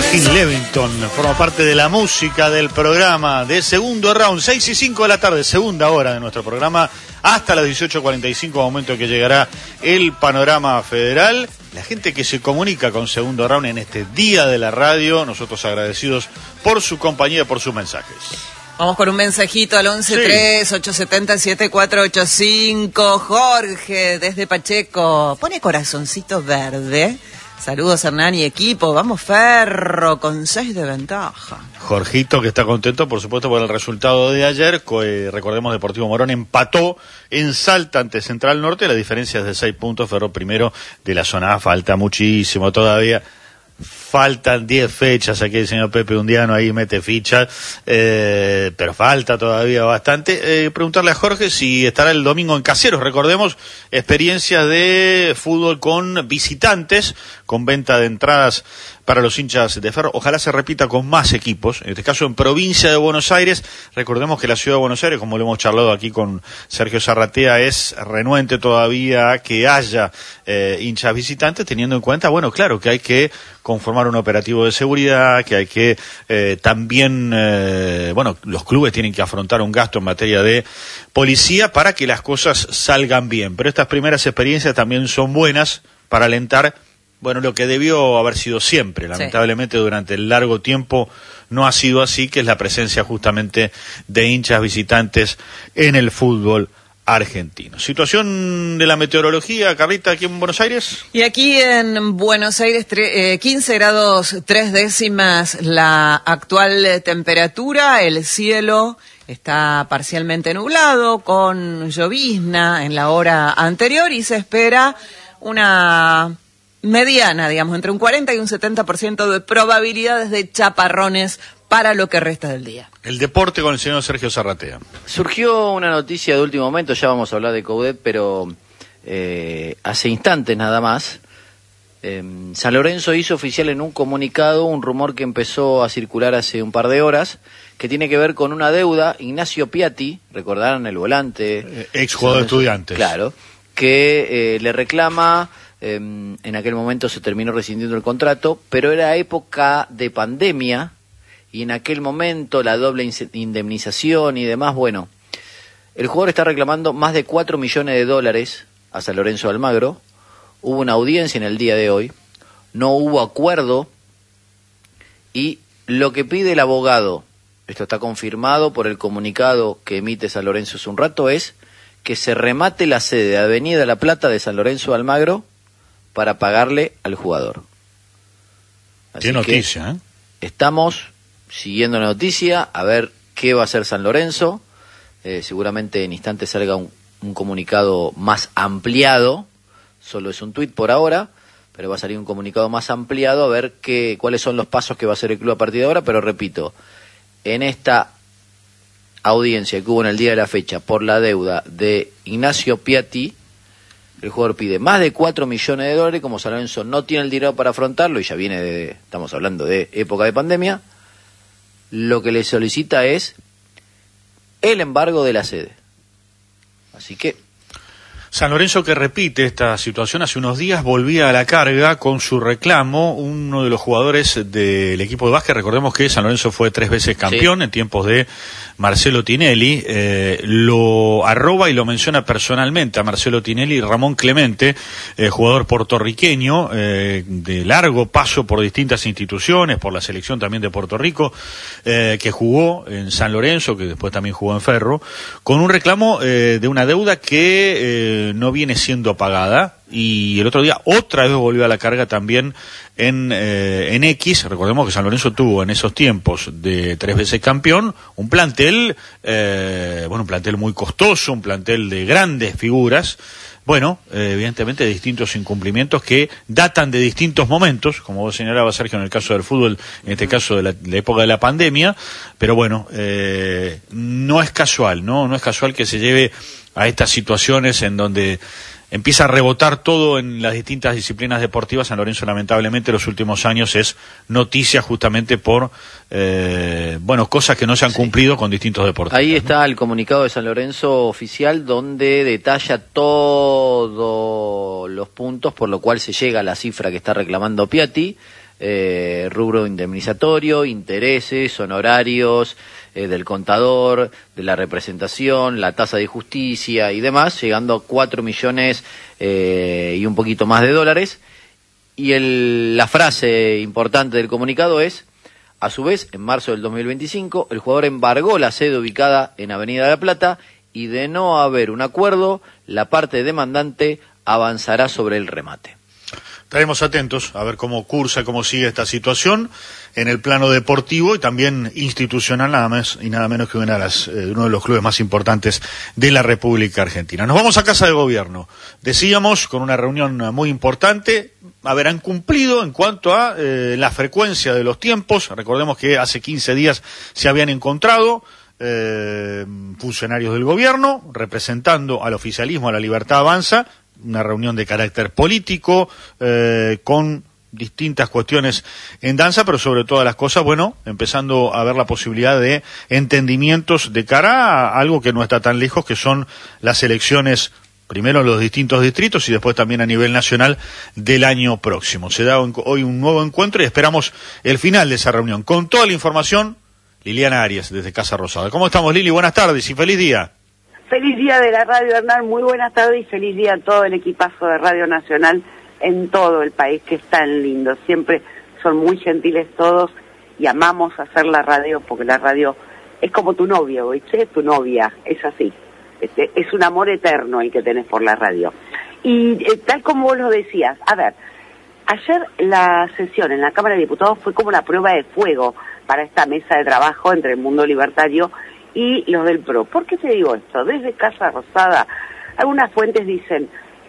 Joaquín Levington forma parte de la música del programa de Segundo Round, 6:05 de la tarde, segunda hora de nuestro programa, hasta las 18:45, momento que llegará el panorama federal. La gente que se comunica con Segundo Round en este día de la radio, nosotros agradecidos por su compañía, por sus mensajes. Vamos con un mensajito al 11-3-870-7485. Jorge, desde Pacheco, pone corazoncito verde. Saludos, Hernán y equipo. Vamos, Ferro, con 6 de ventaja. Jorgito, que está contento, por supuesto, por el resultado de ayer. Recordemos, Deportivo Morón empató en Salta ante Central Norte. La diferencia es de 6 puntos. Ferro primero de la zona A. Falta muchísimo todavía. Faltan 10 fechas, aquí el señor Pepe Undiano ahí mete fichas, pero falta todavía bastante. Preguntarle a Jorge si estará el domingo en Caseros. Recordemos, experiencias de fútbol con visitantes, con venta de entradas para los hinchas de Ferro. Ojalá se repita con más equipos, en este caso en provincia de Buenos Aires. Recordemos que la ciudad de Buenos Aires, como lo hemos charlado aquí con Sergio Zarratea, es renuente todavía a que haya hinchas visitantes, teniendo en cuenta, bueno, claro, que hay que conformar un operativo de seguridad, que hay que también, los clubes tienen que afrontar un gasto en materia de policía para que las cosas salgan bien. Pero estas primeras experiencias también son buenas para alentar, bueno, lo que debió haber sido siempre. Lamentablemente durante el largo tiempo no ha sido así, que es la presencia justamente de hinchas visitantes en el fútbol argentino. Situación de la meteorología, Carlita, aquí en Buenos Aires. Y aquí en Buenos Aires, 15 grados 3 décimas la actual temperatura. El cielo está parcialmente nublado, con llovizna en la hora anterior, y se espera una mediana, digamos, entre un 40 y un 70% de probabilidades de chaparrones para lo que resta del día. El deporte con el señor Sergio Zarratea. Surgió una noticia de último momento, ya vamos a hablar de Coudet, pero hace instantes nada más. San Lorenzo hizo oficial en un comunicado un rumor que empezó a circular hace un par de horas, que tiene que ver con una deuda. Ignacio Piatti, recordarán, el volante, ex jugador de Estudiantes, claro, que le reclama. En aquel momento se terminó rescindiendo el contrato, pero era época de pandemia, y en aquel momento la doble indemnización y demás, bueno, el jugador está reclamando más de $4 millones a San Lorenzo de Almagro. Hubo una audiencia en el día de hoy, no hubo acuerdo, y lo que pide el abogado, esto está confirmado por el comunicado que emite San Lorenzo hace un rato, es que se remate la sede de Avenida La Plata de San Lorenzo de Almagro para pagarle al jugador. Así qué noticia, estamos siguiendo la noticia, a ver qué va a hacer San Lorenzo. Seguramente en instantes salga un comunicado más ampliado, solo es un tuit por ahora, pero va a salir un comunicado más ampliado, a ver cuáles son los pasos que va a hacer el club a partir de ahora. Pero repito, en esta audiencia que hubo en el día de la fecha por la deuda de Ignacio Piatti, el jugador pide más de $4 millones. Como San Lorenzo no tiene el dinero para afrontarlo, y ya estamos hablando de época de pandemia, lo que le solicita es el embargo de la sede. Así que San Lorenzo, que repite esta situación, hace unos días volvía a la carga con su reclamo uno de los jugadores del equipo de básquet. Recordemos que San Lorenzo fue 3 veces campeón en tiempos de Marcelo Tinelli. Lo arroba y lo menciona personalmente a Marcelo Tinelli Ramón Clemente, jugador puertorriqueño de largo paso por distintas instituciones, por la selección también de Puerto Rico, que jugó en San Lorenzo, que después también jugó en Ferro, con un reclamo de una deuda que no viene siendo pagada, y el otro día otra vez volvió a la carga también en X. Recordemos que San Lorenzo tuvo en esos tiempos de 3 veces campeón un plantel, un plantel muy costoso, un plantel de grandes figuras. Evidentemente de distintos incumplimientos que datan de distintos momentos, como vos señalabas, Sergio, en el caso del fútbol, en este caso de la época de la pandemia, pero no es casual, no es casual que se lleve a estas situaciones en donde empieza a rebotar todo en las distintas disciplinas deportivas. San Lorenzo, lamentablemente, los últimos años es noticia justamente por cosas que no se han cumplido con distintos deportes. Ahí está el comunicado de San Lorenzo oficial, donde detalla todos los puntos por lo cual se llega a la cifra que está reclamando Piatti. rubro indemnizatorio, intereses, honorarios del contador, de la representación, la tasa de justicia y demás, llegando a 4 millones y un poquito más de dólares. Y la frase importante del comunicado es: a su vez, en marzo del 2025, el jugador embargó la sede ubicada en Avenida La Plata y, de no haber un acuerdo, la parte demandante avanzará sobre el remate. Estaremos atentos a ver cómo cursa, cómo sigue esta situación en el plano deportivo y también institucional, nada más y nada menos que uno de los clubes más importantes de la República Argentina. Nos vamos a Casa de Gobierno. Decíamos, con una reunión muy importante, habrán cumplido en cuanto a la frecuencia de los tiempos. Recordemos que hace 15 días se habían encontrado funcionarios del gobierno representando al oficialismo, a la Libertad Avanza, una reunión de carácter político, con distintas cuestiones en danza, pero sobre todas las cosas, bueno, empezando a ver la posibilidad de entendimientos de cara a algo que no está tan lejos, que son las elecciones, primero en los distintos distritos y después también a nivel nacional del año próximo. Se da hoy un nuevo encuentro y esperamos el final de esa reunión. Con toda la información, Liliana Arias, desde Casa Rosada. ¿Cómo estamos, Lili? Buenas tardes y feliz día. Feliz día de la Radio Hernán, muy buenas tardes y feliz día a todo el equipazo de Radio Nacional en todo el país, que es tan lindo. Siempre son muy gentiles todos y amamos hacer la radio, porque la radio es como tu novio, ¿viste? Tu novia, es así. Es un amor eterno el que tenés por la radio. Y tal como vos lo decías, a ver, ayer la sesión en la Cámara de Diputados fue como la prueba de fuego para esta mesa de trabajo entre el mundo libertario y los del PRO. ¿Por qué te digo esto? Desde Casa Rosada, algunas fuentes dicen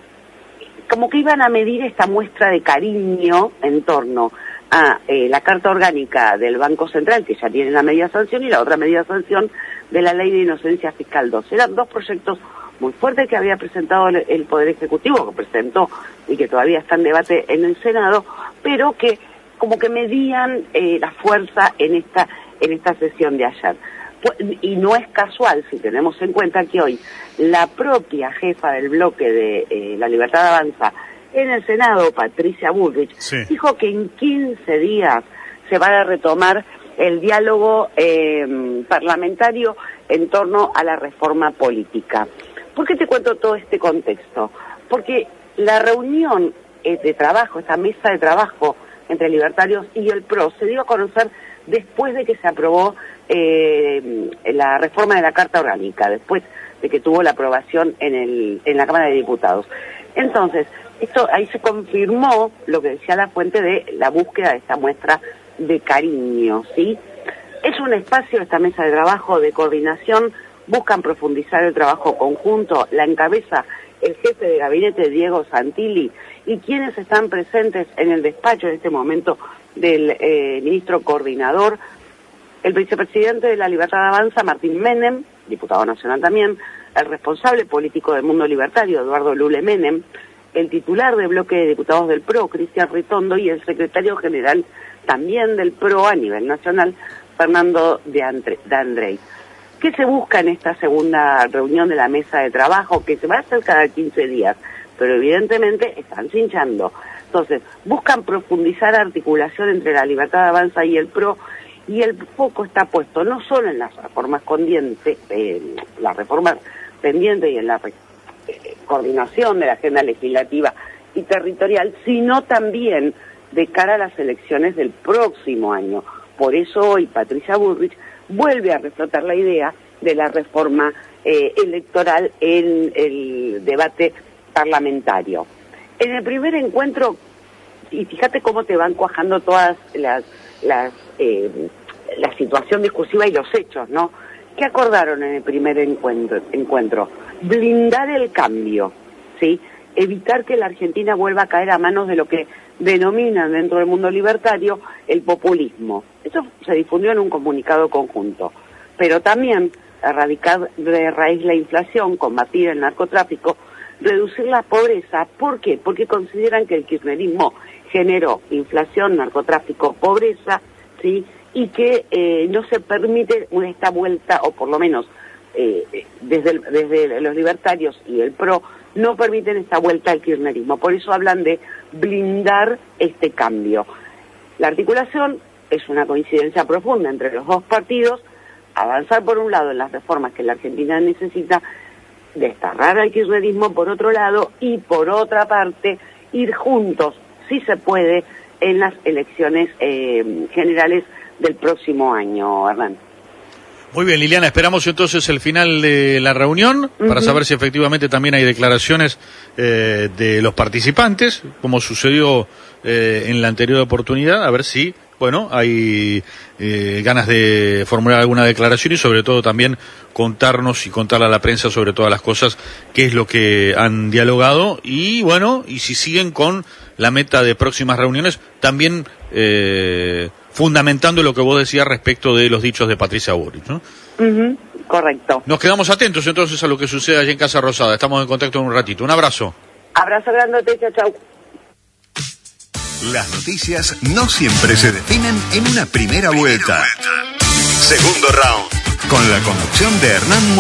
como que iban a medir esta muestra de cariño en torno a la Carta Orgánica del Banco Central, que ya tiene la medida sanción, y la otra medida sanción de la Ley de Inocencia Fiscal 2. Eran dos proyectos muy fuertes que había presentado el Poder Ejecutivo, que presentó y que todavía está en debate en el Senado, pero que como que medían la fuerza en esta sesión de ayer. Y no es casual si tenemos en cuenta que hoy la propia jefa del bloque de la Libertad Avanza en el Senado, Patricia Bullrich, sí, dijo que en 15 días se va a retomar el diálogo parlamentario en torno a la reforma política. ¿Por qué te cuento todo este contexto? Porque la reunión de trabajo, esta mesa de trabajo entre libertarios y el PRO, se dio a conocer después de que se aprobó la reforma de la Carta Orgánica, después de que tuvo la aprobación en la Cámara de Diputados. Entonces, ahí se confirmó lo que decía la fuente de la búsqueda de esta muestra de cariño, ¿sí? Es un espacio, esta mesa de trabajo, de coordinación, buscan profundizar el trabajo conjunto, la encabeza el jefe de gabinete Diego Santilli, y quienes están presentes en el despacho en este momento del ministro coordinador, el vicepresidente de la Libertad Avanza, Martín Menem, diputado nacional también, el responsable político del mundo libertario, Eduardo Lule Menem, el titular del bloque de diputados del PRO, Cristian Ritondo, y el secretario general también del PRO a nivel nacional, Fernando de Andrés. ¿Qué se busca en esta segunda reunión de la mesa de trabajo, que se va a hacer cada 15 días? Pero evidentemente están cinchando. Entonces, buscan profundizar articulación entre la Libertad Avanza y el PRO, y el foco está puesto no solo en las reformas pendientes, y en la coordinación de la agenda legislativa y territorial, sino también de cara a las elecciones del próximo año. Por eso hoy Patricia Bullrich vuelve a reflotar la idea de la reforma electoral en el debate parlamentario. En el primer encuentro, y fíjate cómo te van cuajando todas la situación discursiva y los hechos, ¿no? ¿Qué acordaron en el primer encuentro? Blindar el cambio, ¿sí? Evitar que la Argentina vuelva a caer a manos de lo que denominan dentro del mundo libertario el populismo. Eso se difundió en un comunicado conjunto. Pero también erradicar de raíz la inflación, combatir el narcotráfico, reducir la pobreza. ¿Por qué? Porque consideran que el kirchnerismo generó inflación, narcotráfico, pobreza, ¿sí? Y que no se permite esta vuelta, o por lo menos desde los libertarios y el PRO, no permiten esta vuelta al kirchnerismo. Por eso hablan de blindar este cambio. La articulación es una coincidencia profunda entre los dos partidos, avanzar por un lado en las reformas que la Argentina necesita, desterrar al kirchnerismo por otro lado, y por otra parte ir juntos, si se puede, en las elecciones generales del próximo año, Hernán. Muy bien, Liliana, esperamos entonces el final de la reunión para saber si efectivamente también hay declaraciones de los participantes, como sucedió en la anterior oportunidad, a ver si, bueno, hay ganas de formular alguna declaración y sobre todo también contarnos y contarle a la prensa sobre todas las cosas, qué es lo que han dialogado y, bueno, y si siguen con la meta de próximas reuniones, también fundamentando lo que vos decías respecto de los dichos de Patricia Bullrich, ¿no? Correcto. Nos quedamos atentos entonces a lo que sucede allí en Casa Rosada. Estamos en contacto en un ratito. Un abrazo. Abrazo grandote, chau. Las noticias no siempre se definen en una primera vuelta. Segundo round. Con la conducción de Hernán